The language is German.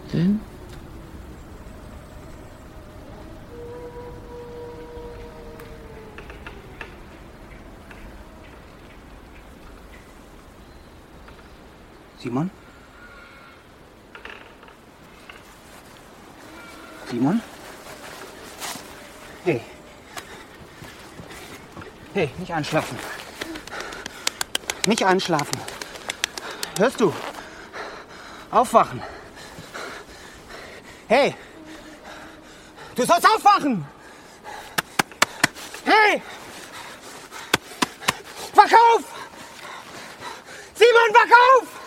denn? Simon? Simon? Hey. Hey, nicht einschlafen. Nicht einschlafen. Hörst du? Aufwachen. Hey! Du sollst aufwachen! Hey! Wach auf! Simon, wach auf!